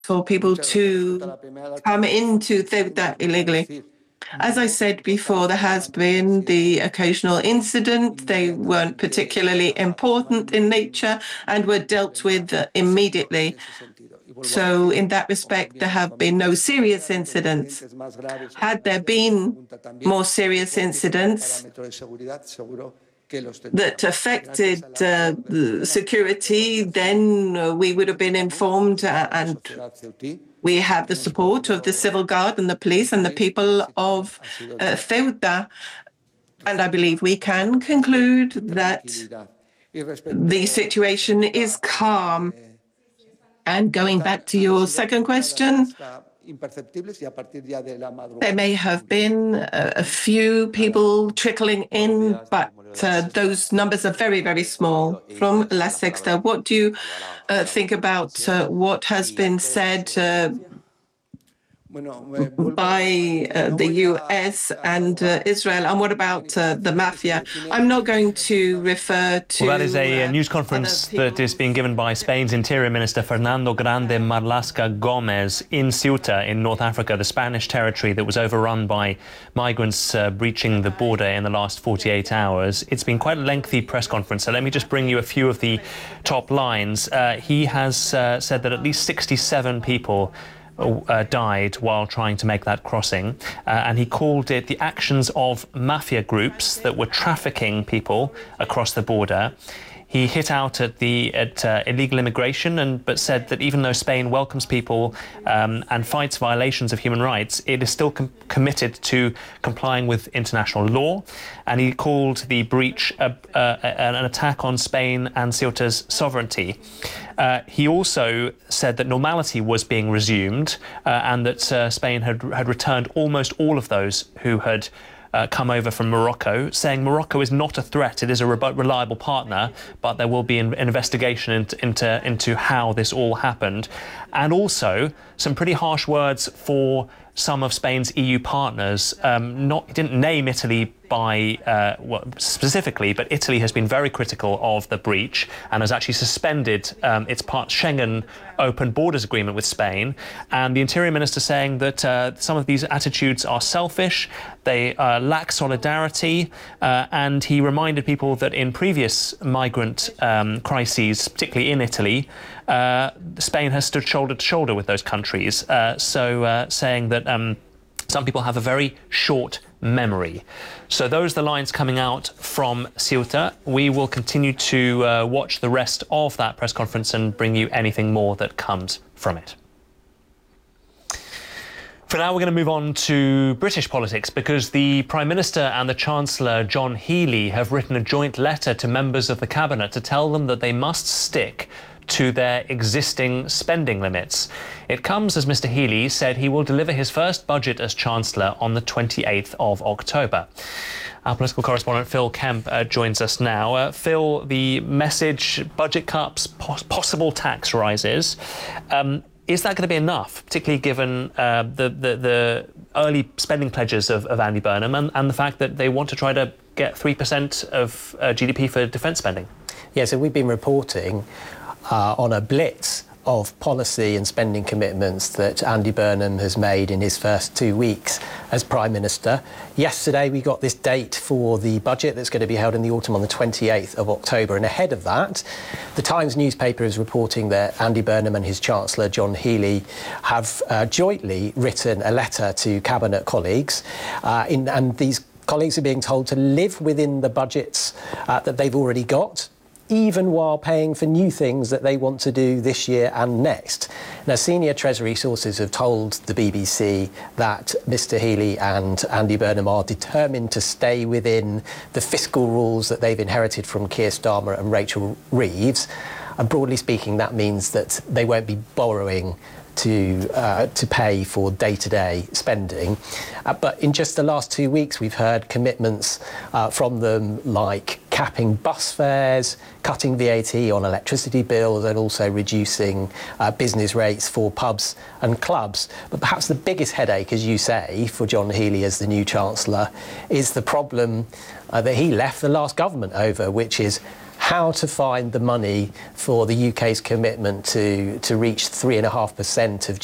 for people to come into Ceuta illegally. As I said before, there has been the occasional incident. They weren't particularly important in nature and were dealt with immediately. So in that respect, there have been no serious incidents. Had there been more serious incidents that affected security, then we would have been informed, and we have the support of the civil guard and the police and the people of Ceuta. And I believe we can conclude that the situation is calm. And going back to your second question, there may have been a few people trickling in, but those numbers are very, very small. From La Sexta, what do you think about what has been said by the US and Israel? And what about the mafia? I'm not going to refer to... Well, that is a news conference that is being given by Spain's Interior Minister Fernando Grande Marlaska Gomez in Ceuta in North Africa, the Spanish territory that was overrun by migrants breaching the border in the last 48 hours. It's been quite a lengthy press conference, so let me just bring you a few of the top lines. He has said that at least 67 people died while trying to make that crossing, and he called it the actions of mafia groups that were trafficking people across the border. He hit out at illegal immigration, but said that even though Spain welcomes people and fights violations of human rights, it is still committed to complying with international law. And he called the breach an attack on Spain and Ceuta's sovereignty. He also said that normality was being resumed and that Spain had returned almost all of those who had come over from Morocco, saying Morocco is not a threat, it is a reliable partner, but there will be an investigation into how this all happened. And also some pretty harsh words for some of Spain's EU partners. He didn't name Italy specifically, but Italy has been very critical of the breach and has actually suspended its Schengen open borders agreement with Spain. And the Interior Minister saying that some of these attitudes are selfish, they lack solidarity, and he reminded people that in previous migrant crises, particularly in Italy, Spain has stood shoulder to shoulder with those countries, saying that some people have a very short memory. So those are the lines coming out from Ceuta. We will continue to watch the rest of that press conference and bring you anything more that comes from it. For now, we're going to move on to British politics, because the Prime Minister and the Chancellor, John Healey, have written a joint letter to members of the Cabinet to tell them that they must stick to their existing spending limits. It comes as Mr. Healey said he will deliver his first budget as Chancellor on the 28th of October. Our political correspondent Phil Kemp joins us now. Phil, the message, budget cuts, possible tax rises, is that going to be enough, particularly given the early spending pledges of Andy Burnham and the fact that they want to try to get 3% of GDP for defence spending? Yeah, so we've been reporting on a blitz of policy and spending commitments that Andy Burnham has made in his first 2 weeks as Prime Minister. Yesterday we got this date for the budget that's going to be held in the autumn on the 28th of October, and ahead of that the Times newspaper is reporting that Andy Burnham and his Chancellor John Healey have jointly written a letter to Cabinet colleagues, and these colleagues are being told to live within the budgets that they've already got, even while paying for new things that they want to do this year and next. Now, senior Treasury sources have told the BBC that Mr. Healey and Andy Burnham are determined to stay within the fiscal rules that they've inherited from Keir Starmer and Rachel Reeves. And broadly speaking, that means that they won't be borrowing to pay for day-to-day spending. But in just the last 2 weeks, we've heard commitments from them like capping bus fares, cutting VAT on electricity bills, and also reducing business rates for pubs and clubs. But perhaps the biggest headache, as you say, for John Healey as the new Chancellor is the problem that he left the last government over, which is how to find the money for the UK's commitment to reach 3.5% of